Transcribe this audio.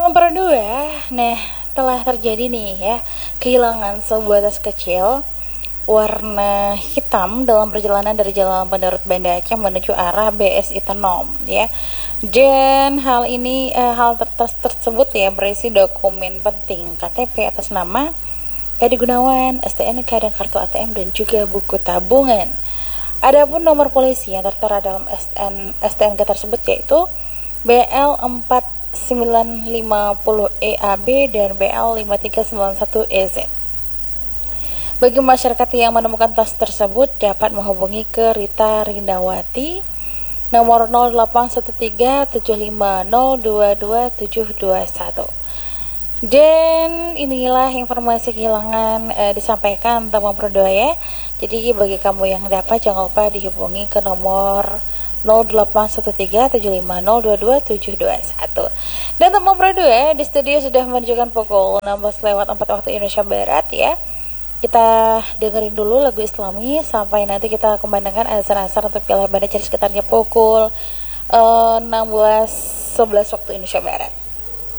Teman berdua, nah telah terjadi nih ya kehilangan sebuah tas kecil warna hitam dalam perjalanan dari Jalan Menurut Banda Aceh menuju arah BSI Tenom ya. Dan tas tersebut ya berisi dokumen penting KTP atas nama Edi Gunawan, STNK dan kartu ATM dan juga buku tabungan. Adapun nomor polisi yang tertera dalam STNK tersebut yaitu BL4950 EAB dan BL5391 EZ. Bagi masyarakat yang menemukan tas tersebut dapat menghubungi ke Rita Rindawati nomor 081375022721. Dan inilah informasi kehilangan disampaikan teman berdua ya. Jadi bagi kamu yang dapat jangan lupa dihubungi ke nomor 081375022721. Dan teman berdua di studio sudah menunjukkan pukul 16:04 waktu Indonesia Barat ya. Kita dengerin dulu lagu Islami sampai nanti kita kumandangkan azan-azan untuk Piala Banda Aceh sekitarnya pukul 16:11 waktu Indonesia Barat.